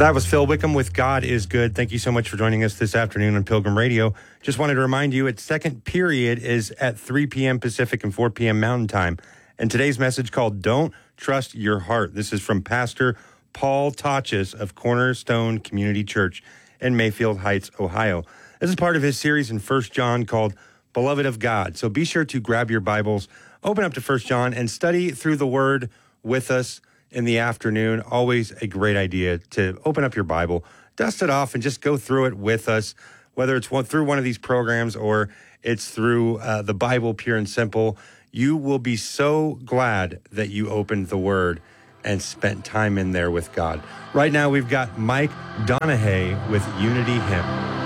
That was Phil Wickham with God is Good. Thank you so much for joining us this afternoon on Pilgrim Radio. Just wanted to remind you, its second period is at 3 p.m. Pacific and 4 p.m. Mountain Time. And today's message called Don't Trust Your Heart. This is from Pastor Paul Tachis of Cornerstone Community Church in Mayfield Heights, Ohio. This is part of his series in 1 John called Beloved of God. So be sure to grab your Bibles, open up to 1 John, and study through the Word with us in the afternoon. Always a great idea to open up your Bible, dust it off, and just go through it with us, whether it's through one of these programs or it's through the Bible, pure and simple. You will be so glad that you opened the Word and spent time in there with God. Right now, we've got Mike Donahue with Unity Hymn.